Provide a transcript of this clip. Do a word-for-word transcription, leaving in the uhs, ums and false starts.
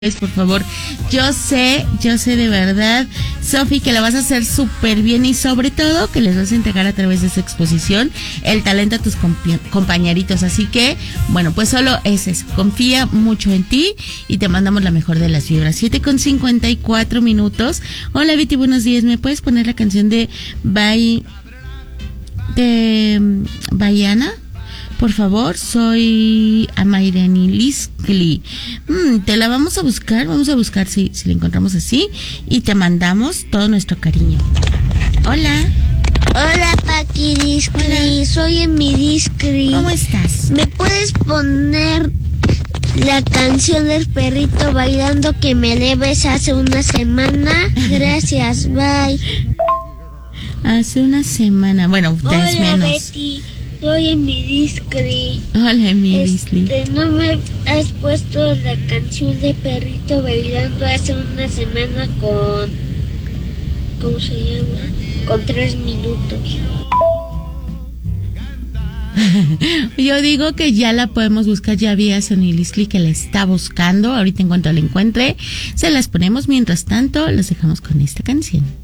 Por favor, yo sé, yo sé de verdad, Sofi, que lo vas a hacer súper bien y sobre todo que les vas a entregar a través de esa exposición el talento a tus compi- compañeritos. Así que, bueno, pues solo es eso. Confía mucho en ti y te mandamos la mejor de las vibras. siete con cincuenta y cuatro minutos. Hola, Viti, buenos días. ¿Me puedes poner la canción de Bay... de Bayana? Por favor, soy Amairani Liskli. Mm, te la vamos a buscar, vamos a buscar si, si la encontramos así y te mandamos todo nuestro cariño. Hola. Hola, Paqui Liskli, soy Emi Liskli. ¿Cómo estás? ¿Me puedes poner la canción del perrito bailando que me debes hace una semana? Gracias, bye. Hace una semana, bueno, ya es Hola, menos. Betty. Soy Emi Liskli. Hola, Emi Liskli. Este, no me has puesto la canción de perrito bailando hace una semana con... ¿Cómo se llama? Con tres minutos. Yo digo que ya la podemos buscar, ya vi a Sonny Liskli que la está buscando. Ahorita en cuanto la encuentre, se las ponemos. Mientras tanto, los dejamos con esta canción.